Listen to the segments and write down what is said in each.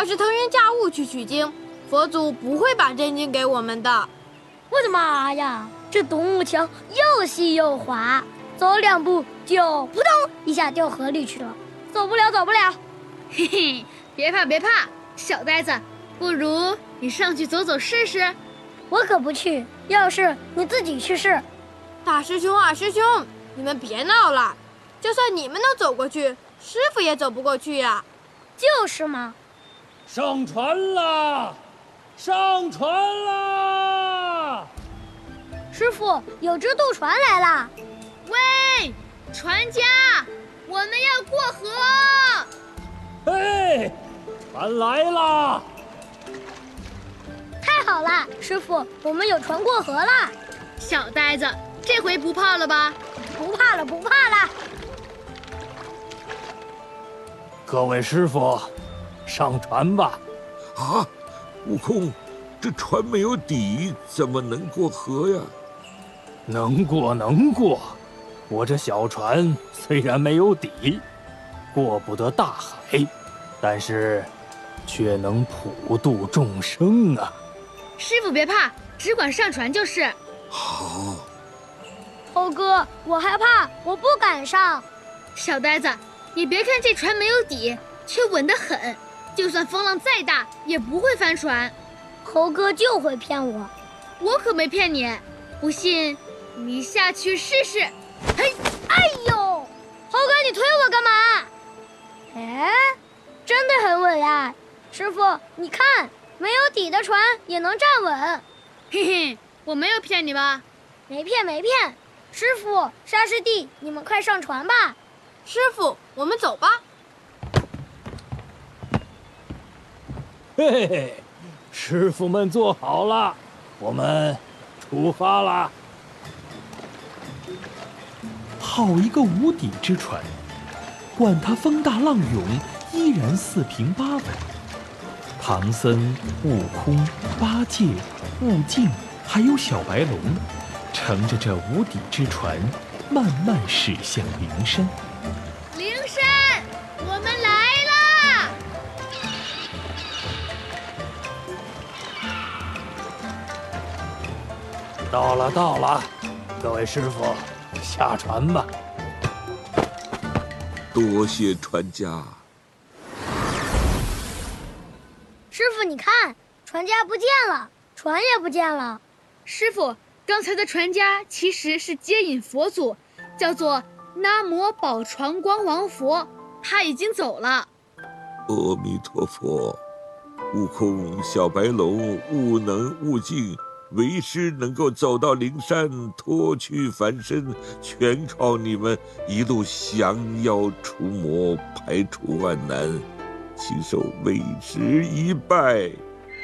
要是腾云驾雾去取经，佛祖不会把真经给我们的。 我的妈呀，这独木桥又细又滑，走2步就扑通一下掉河里去了，走不了，走不了。 嘿嘿，别怕别怕，小呆子，不如你上去走走试试。 我可不去，要是你自己去试。 大师兄啊，师兄，你们别闹了，就算你们能走过去，师傅也走不过去呀。 就是嘛。 上船啦！上船啦！ 师傅，有只渡船来了。 喂，船家，我们要过河。 嘿，船来啦！ 太好了，师傅，我们有船过河啦！ 小呆子，这回不怕了吧？ 不怕了，不怕了。 各位师傅，上船吧！ 啊，悟空，这船没有底，怎么能过河呀？ 能过，能过。我这小船虽然没有底，过不得大海，但是却能普度众生啊！ 师傅别怕，只管上船就是。 好。 猴哥，我害怕，我不敢上。 小呆子，你别看这船没有底，却稳得很，就算风浪再大也不会翻船。 猴哥就会骗我， 我可没骗你，不信你下去试试。嘿， 哎呦，猴哥你推我干嘛？哎，真的很稳呀！师傅，你看，没有底的船也能站稳。 嘿嘿，我没有骗你吧？ 没骗没骗。师傅，沙师弟，你们快上船吧。 师傅，我们走吧。 嘿嘿，师傅们坐好了，我们出发啦！ 好一个无底之船，管它风大浪涌，依然四平八稳。唐僧、悟空、八戒、悟净，还有小白龙，乘着这无底之船，慢慢驶向灵山。 灵山，我们来啦！ 到了，到了，各位师傅，下船吧。 多谢船家。 师傅，你看，船家不见了，船也不见了。 师傅，刚才的船家其实是接引佛祖，叫做南无宝船光王佛，他已经走了。 阿弥陀佛，悟空、小白龙、悟能、悟净，为师能够走到灵山，脱去凡身，全靠你们一路降妖除魔，排除万难，请受为师一拜。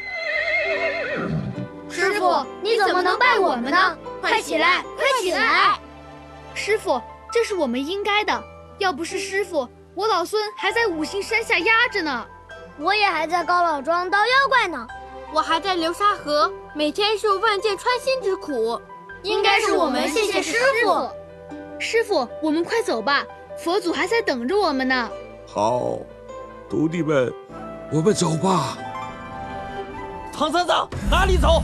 师傅，你怎么能拜我们呢？快起来，快起来！ 师傅，这是我们应该的，要不是师傅，我老孙还在五行山下压着呢。 我也还在高老庄当妖怪呢。 我还在流沙河每天受万箭穿心之苦。 应该是我们谢谢师傅。 师傅，我们快走吧，佛祖还在等着我们呢。 好，徒弟们，我们走吧。 唐三藏，哪里走？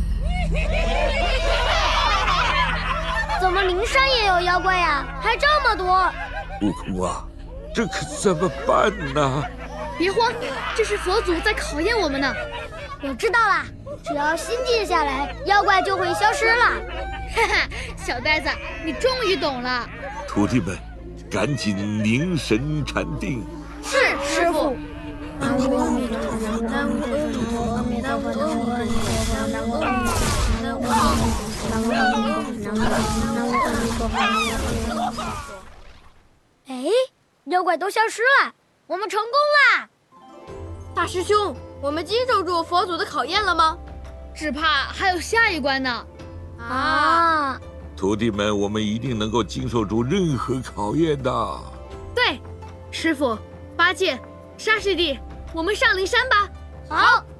怎么灵山也有妖怪呀？还这么多！ 悟空啊，这可怎么办呢？ 别慌，这是佛祖在考验我们呢。 我知道了，只要心静下来，妖怪就会消失了。 哈哈，小呆子，你终于懂了。 徒弟们，赶紧凝神禅定。 是，师傅。哎，妖怪都消失了，我们成功啦！ 大师兄，我们经受住佛祖的考验了吗？ 只怕还有下一关呢。 啊！ 徒弟们，我们一定能够经受住任何考验的。 对，师傅、八戒、沙师弟，我们上灵山吧。 好。